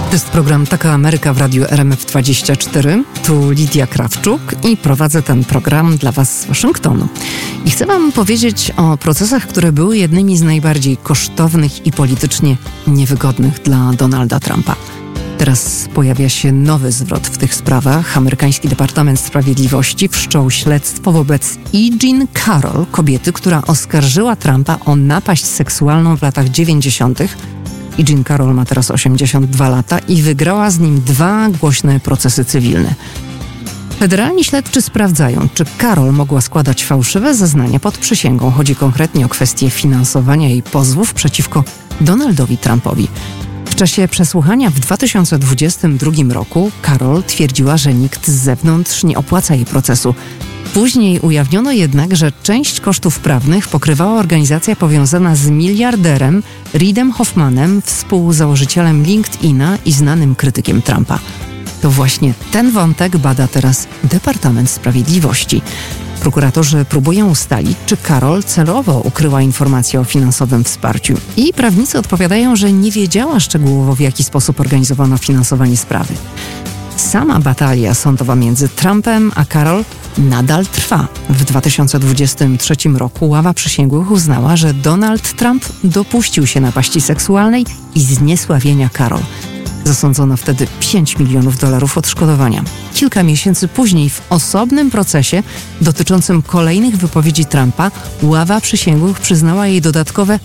To jest program Taka Ameryka w Radiu RMF24. Tu Lidia Krawczuk i prowadzę ten program dla Was z Waszyngtonu. I chcę Wam powiedzieć o procesach, które były jednymi z najbardziej kosztownych i politycznie niewygodnych dla Donalda Trumpa. Teraz pojawia się nowy zwrot w tych sprawach. Amerykański Departament Sprawiedliwości wszczął śledztwo wobec E. Jean Carroll, kobiety, która oskarżyła Trumpa o napaść seksualną w latach 90. E. Jean Carroll ma teraz 82 lata i wygrała z nim 2 głośne procesy cywilne. Federalni śledczy sprawdzają, czy Carroll mogła składać fałszywe zeznania pod przysięgą. Chodzi konkretnie o kwestię finansowania jej pozwów przeciwko Donaldowi Trumpowi. W czasie przesłuchania w 2022 roku Carroll twierdziła, że nikt z zewnątrz nie opłaca jej procesu. Później ujawniono jednak, że część kosztów prawnych pokrywała organizacja powiązana z miliarderem Reidem Hoffmanem, współzałożycielem LinkedIna i znanym krytykiem Trumpa. To właśnie ten wątek bada teraz Departament Sprawiedliwości. Prokuratorzy próbują ustalić, czy Carroll celowo ukryła informacje o finansowym wsparciu. I prawnicy odpowiadają, że nie wiedziała szczegółowo, w jaki sposób organizowano finansowanie sprawy. Sama batalia sądowa między Trumpem a Carroll nadal trwa. W 2023 roku ława przysięgłych uznała, że Donald Trump dopuścił się napaści seksualnej i zniesławienia Carroll. Zasądzono wtedy $5 milionów odszkodowania. Kilka miesięcy później w osobnym procesie dotyczącym kolejnych wypowiedzi Trumpa ława przysięgłych przyznała jej dodatkowe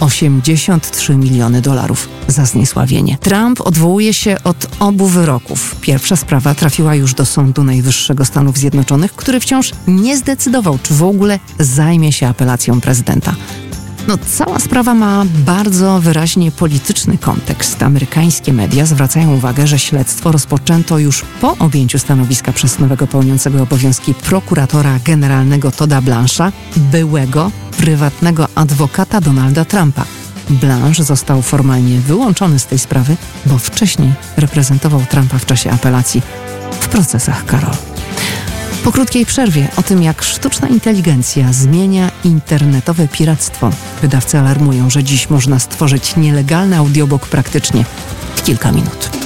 $83 miliony za zniesławienie. Trump odwołuje się od obu wyroków. Pierwsza sprawa trafiła już do Sądu Najwyższego Stanów Zjednoczonych, który wciąż nie zdecydował, czy w ogóle zajmie się apelacją prezydenta. Cała sprawa ma bardzo wyraźnie polityczny kontekst. Amerykańskie media zwracają uwagę, że śledztwo rozpoczęto już po objęciu stanowiska przez nowego pełniącego obowiązki prokuratora generalnego Todda Blancha, byłego prywatnego adwokata Donalda Trumpa. Blanche został formalnie wyłączony z tej sprawy, bo wcześniej reprezentował Trumpa w czasie apelacji w procesach Carroll. Po krótkiej przerwie o tym, jak sztuczna inteligencja zmienia internetowe piractwo. Wydawcy alarmują, że dziś można stworzyć nielegalny audiobook praktycznie w kilka minut.